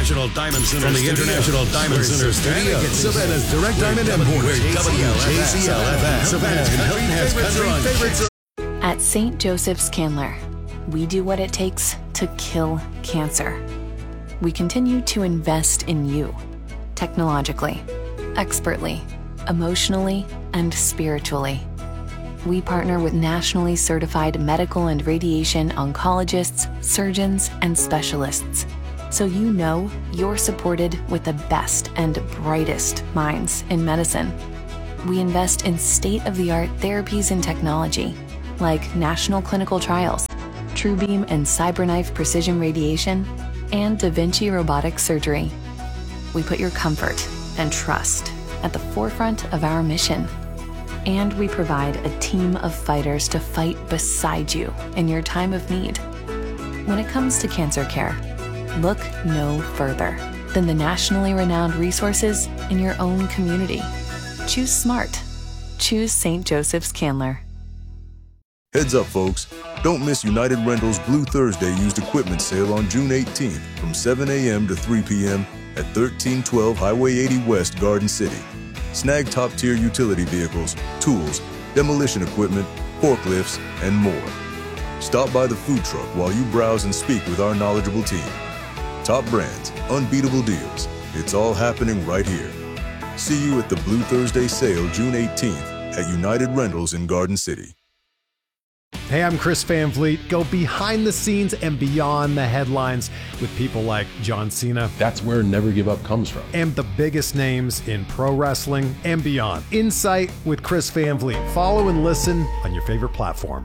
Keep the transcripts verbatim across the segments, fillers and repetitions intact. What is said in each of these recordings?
International Diamond Center from the International Diamond Center Studios. It's Savannah's Direct Diamond Emporium. Where W J C L F M, Savannah's country favorites. At Saint Joseph's Candler, we do what it takes to kill cancer. We continue to invest in you, technologically, expertly, emotionally, and spiritually. We partner with nationally certified medical and radiation oncologists, surgeons, and specialists, so you know you're supported with the best and brightest minds in medicine. We invest in state-of-the-art therapies and technology, like national clinical trials, TrueBeam and CyberKnife precision radiation, and Da Vinci robotic surgery. We put your comfort and trust at the forefront of our mission. And we provide a team of fighters to fight beside you in your time of need. When it comes to cancer care, look no further than the nationally renowned resources in your own community. Choose smart. Choose Saint Joseph's Candler. Heads up, folks. Don't miss United Rentals Blue Thursday used equipment sale on June eighteenth from seven a.m. to three p.m. at thirteen twelve Highway eighty West, Garden City. Snag top-tier utility vehicles, tools, demolition equipment, forklifts, and more. Stop by the food truck while you browse and speak with our knowledgeable team. Top brands, unbeatable deals. It's all happening right here. See you at the Blue Thursday sale June eighteenth at United Rentals in Garden City. Hey, I'm Chris Van Vliet. Go behind the scenes and beyond the headlines with people like John Cena. That's where Never Give Up comes from. And the biggest names in pro wrestling and beyond. Insight with Chris Van Vliet. Follow and listen on your favorite platform.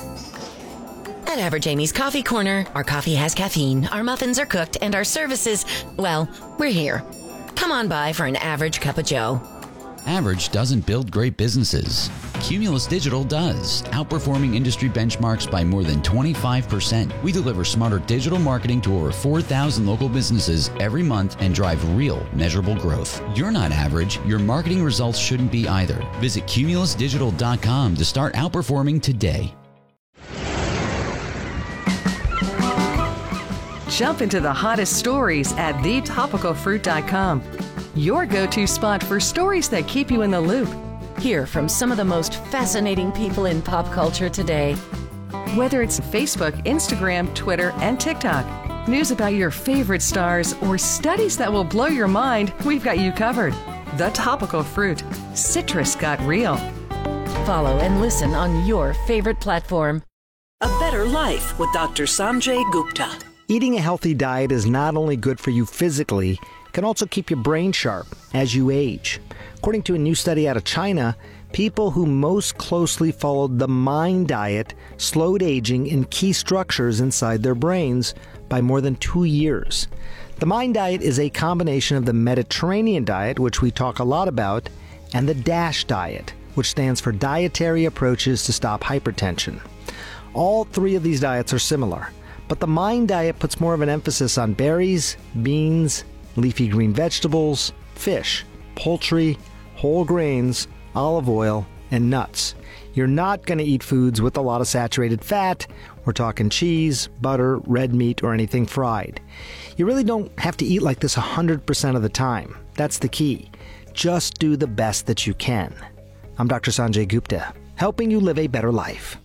At Average Amy's Coffee Corner, our coffee has caffeine, our muffins are cooked, and our services, well, we're here. Come on by for an average cup of joe. Average doesn't build great businesses. Cumulus Digital does, outperforming industry benchmarks by more than twenty-five percent. We deliver smarter digital marketing to over four thousand local businesses every month and drive real, measurable growth. You're not average. Your marketing results shouldn't be either. Visit cumulus digital dot com to start outperforming today. Jump into the hottest stories at the topical fruit dot com. Your go-to spot for stories that keep you in the loop. Hear from some of the most fascinating people in pop culture today. Whether it's Facebook, Instagram, Twitter, and TikTok, news about your favorite stars, or studies that will blow your mind, we've got you covered. The Topical Fruit. Citrus got real. Follow and listen on your favorite platform. A Better Life with Doctor Sanjay Gupta. Eating a healthy diet is not only good for you physically, it can also keep your brain sharp as you age. According to a new study out of China, people who most closely followed the MIND diet slowed aging in key structures inside their brains by more than two years. The MIND diet is a combination of the Mediterranean diet, which we talk a lot about, and the DASH diet, which stands for Dietary Approaches to Stop Hypertension. All three of these diets are similar, but the MIND diet puts more of an emphasis on berries, beans, leafy green vegetables, fish, poultry, whole grains, olive oil, and nuts. You're not going to eat foods with a lot of saturated fat. We're talking cheese, butter, red meat, or anything fried. You really don't have to eat like this one hundred percent of the time. That's the key. Just do the best that you can. I'm Doctor Sanjay Gupta, helping you live a better life.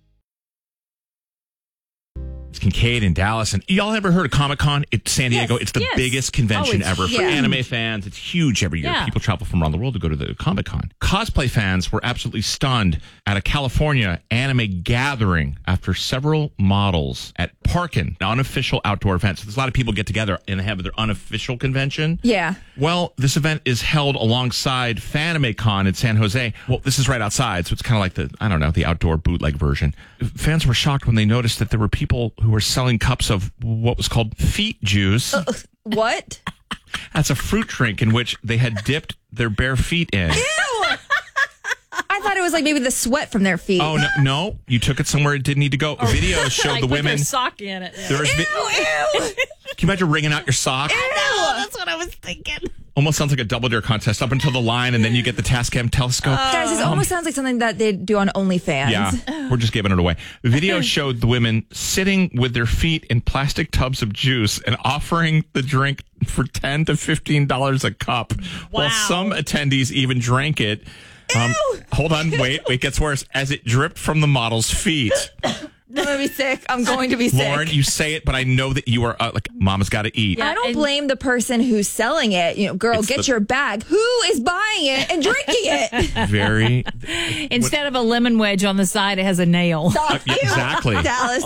Kincaid in Dallas, and y'all ever heard of Comic-Con? It's San Diego. Yes, it's the yes. biggest convention oh, ever yeah. for anime fans. It's huge every year. Yeah. People travel from around the world to go to the Comic-Con. Cosplay fans were absolutely stunned at a California anime gathering after several models at Parkin, an unofficial outdoor event. So there's a lot of people get together and have their unofficial convention. Yeah. Well, this event is held alongside FanimeCon in San Jose. Well, this is right outside, so it's kind of like the, I don't know, the outdoor bootleg version. Fans were shocked when they noticed that there were people who were selling cups of what was called feet juice. Uh, what? That's a fruit drink in which they had dipped their bare feet in. Ew! I thought it was like maybe the sweat from their feet. Oh, no, no. You took it somewhere it didn't need to go. Oh. Videos showed like the put women. Their sock in it. Yeah. There was Ew, vi- ew. Can you imagine wringing out your sock? No, that's what I was thinking. Almost sounds like a double dare contest up until the line, and then you get the Tascam telescope. Uh, Guys, this Um, almost sounds like something that they do on OnlyFans. Yeah, we're just giving it away. The video showed the women sitting with their feet in plastic tubs of juice and offering the drink for ten to fifteen dollars a cup. Wow. While some attendees even drank it. Um, hold on, wait, wait, it gets worse. As it dripped from the model's feet. I'm going to be sick. I'm going to be sick. Lauren, you say it, but I know that you are uh, like, mama's got to eat. I don't blame the person who's selling it. You know, girl, It's get the- your bag. Who is buying it and drinking it? Very. Instead of a lemon wedge on the side, it has a nail. Uh, yeah, exactly. Dallas.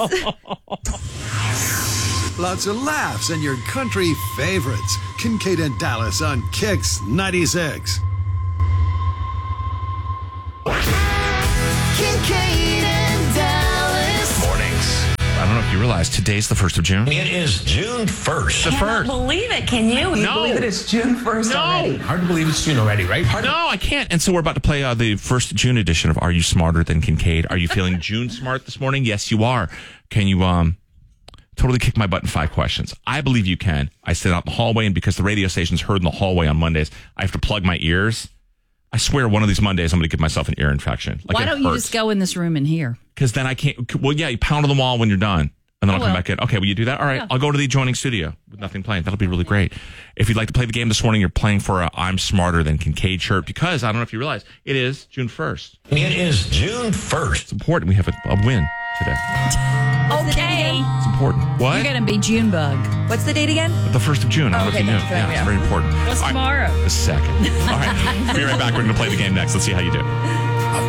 Lots of laughs and your country favorites. Kincaid and Dallas on Kix ninety-six. Kincaid and Dallas. Mornings. I don't know if you realize today's the first of June. It is June first. The Cannot first. believe it, can you? No. believe it? It's June first No. already. Hard to believe it's June already, right? Hard No, I can't. And so we're about to play uh, the first June edition of Are You Smarter Than Kincaid? Are you feeling June smart this morning? Yes, you are. Can you um totally kick my butt in five questions? I believe you can. I sit out in the hallway, and because the radio station's heard in the hallway on Mondays, I have to plug my ears. I swear one of these Mondays I'm going to give myself an ear infection. Like Why don't you just go in this room and hear? Because then I can't. Well, yeah, you pound on the wall when you're done. And then I'll I come will. back in. Okay, will you do that? All right, Yeah. I'll go to the adjoining studio with nothing playing. That'll be really great. If you'd like to play the game this morning, you're playing for a I'm Smarter Than Kincaid shirt because I don't know if you realize it is June first. It is June first. It's important we have a, a win today. Okay. It's important. What? You're going to be June bug. What's the date again? The first of June. I don't Oh, know if you okay, knew. thanks for Yeah, letting it's me very know. important. What's All right, tomorrow? the second. All right. Be right back. We're going to play the game next. Let's see how you do.